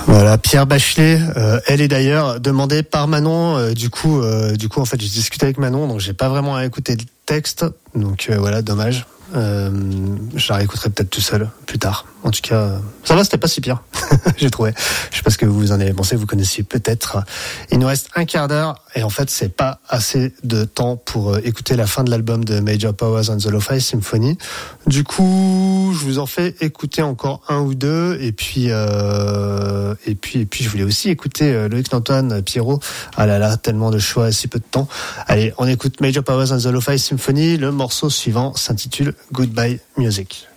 Voilà, Pierre Bachelet, elle est d'ailleurs demandée par Manon. Du coup, en fait, j'ai discuté avec Manon, donc j'ai pas vraiment à écouter le texte. Donc voilà, dommage. Je la réécouterai peut-être tout seul plus tard. En tout cas, ça va, c'était pas si pire. J'ai trouvé. Je sais pas ce que vous en avez pensé. Vous connaissiez peut-être. Il nous reste un quart d'heure et en fait, c'est pas assez de temps pour écouter la fin de l'album de Major Powers and the Lo-Fi Symphony. Du coup, je vous en fais écouter encore un ou deux et puis je voulais aussi écouter Loïc Antoine Pierrot. Ah là là, tellement de choix et si peu de temps. Allez, on écoute Major Powers and the Lo-Fi Symphony. Le morceau suivant s'intitule Goodbye Music.